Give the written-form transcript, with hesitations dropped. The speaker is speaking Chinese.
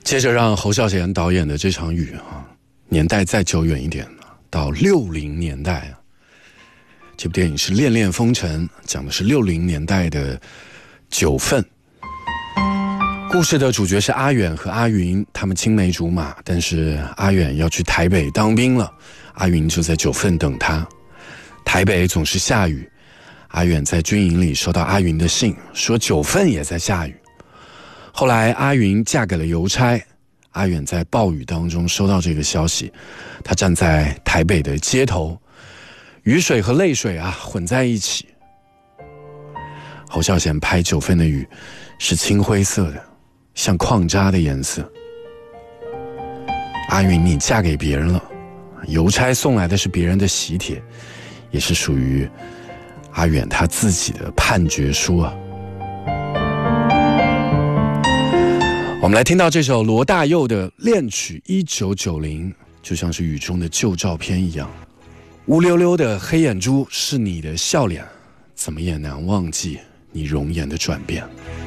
接着让侯孝贤导演的这场雨年代再久远一点，到60年代这部电影是《恋恋风尘》，讲的是60年代的九份。故事的主角是阿远和阿云，他们青梅竹马，但是阿远要去台北当兵了，阿云就在九份等他。台北总是下雨，阿远在军营里收到阿云的信，说九份也在下雨。后来阿云嫁给了邮差，阿远在暴雨当中收到这个消息，他站在台北的街头，雨水和泪水混在一起。侯孝贤拍九份的雨是青灰色的，像矿渣的颜色。阿云，你嫁给别人了，邮差送来的是别人的喜帖，也是属于阿远他自己的判决书我们来听到这首罗大佑的恋曲1990，就像是雨中的旧照片一样，乌溜溜的黑眼珠是你的笑脸，怎么也难忘记你容颜的转变。